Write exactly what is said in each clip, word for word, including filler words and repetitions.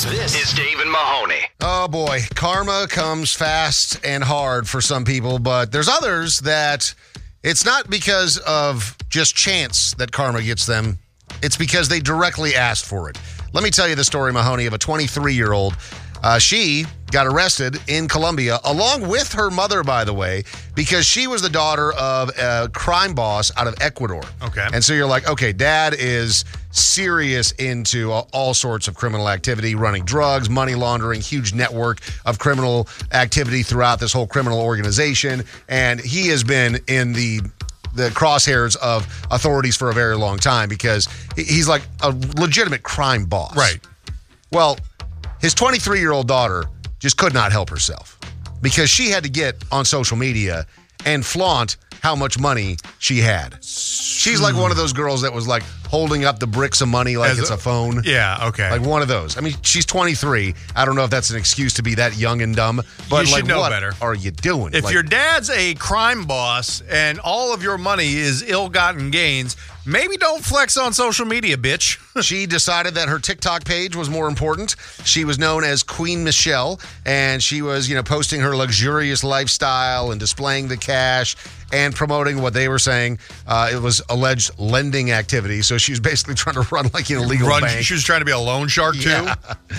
This, this is Dave and Mahoney. Oh, boy. Karma comes fast and hard for some people, but there's others that it's not because of just chance that karma gets them. It's because they directly asked for it. Let me tell you the story, Mahoney, of a twenty-three-year-old. Uh, she got arrested in Colombia, along with her mother, by the way, because she was the daughter of a crime boss out of Ecuador. Okay. And so you're like, okay, dad is serious into all, all sorts of criminal activity, running drugs, money laundering, huge network of criminal activity throughout this whole criminal organization. And he has been in the the crosshairs of authorities for a very long time because he's like a legitimate crime boss. Right. Well, his twenty-three-year-old daughter just could not help herself because she had to get on social media and flaunt how much money she had. She's like one of those girls that was like holding up the bricks of money like As it's a- a phone. Yeah, okay. Like one of those. I mean, she's twenty-three. I don't know if that's an excuse to be that young and dumb, but You like should know what better. are you doing? If Like, your dad's a crime boss and all of your money is ill-gotten gains, maybe don't flex on social media, bitch. she decided that her TikTok page was more important. She was known as Queen Michelle, and she was, you know, posting her luxurious lifestyle and displaying the cash and promoting what they were saying uh, it was alleged lending activity. So she was basically trying to run like an illegal Run, bank. she was trying to be a loan shark, too. Yeah.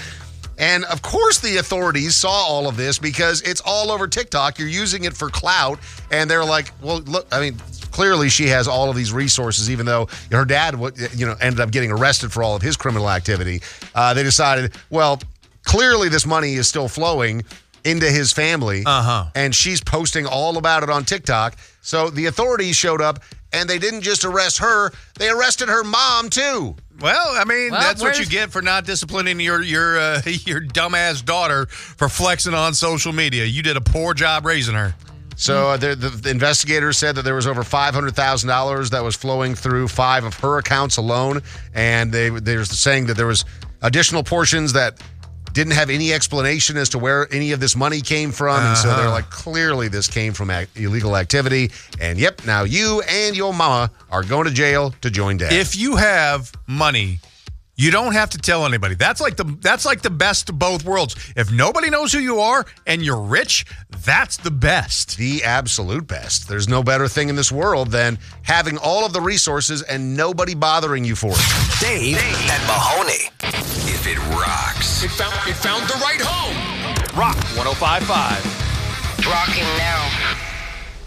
And of course the authorities saw all of this because it's all over TikTok. You're using it for clout. And they're like, well, look, I mean, clearly she has all of these resources, even though her dad, you know, ended up getting arrested for all of his criminal activity. Uh, they decided, well, clearly this money is still flowing into his family. Uh-huh. And she's posting all about it on TikTok. So the authorities showed up and they didn't just arrest her, they arrested her mom too. Well, I mean, Well, that's what where's- you get for not disciplining your your uh, your dumbass daughter for flexing on social media. You did a poor job raising her. So uh, the, the, the investigators said that there was over five hundred thousand dollars that was flowing through five of her accounts alone. And they, they were saying that there was additional portions that didn't have any explanation as to where any of this money came from. And so they're like, clearly this came from ac- illegal activity. And yep, now you and your mama are going to jail to join dad. If you have money, you don't have to tell anybody. That's like the that's like the best of both worlds. If nobody knows who you are and you're rich, that's the best. The absolute best. There's no better thing in this world than having all of the resources and nobody bothering you for it. Dave, Dave and Mahoney. If it rocks. It found, it found the right home. Rock one oh five point five. Rocking now.